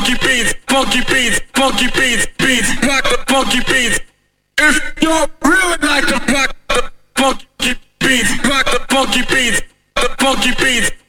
funky beats, funky beats, funky beats, beats, rock the funky beats. If you really like to rock the funky beats, rock the funky beats, the funky beats.